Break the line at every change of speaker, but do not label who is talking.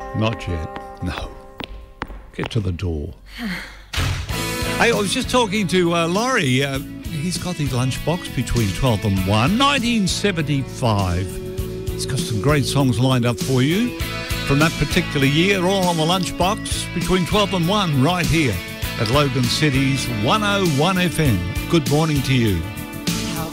Not yet. No. Get to the door. Hey, I was just talking to Laurie. He's got the lunchbox between 12 and 1. 1975. He's got some great songs lined up for you from that particular year, all on the lunchbox between 12 and 1 right here at Logan City's 101 FM. Good morning to you.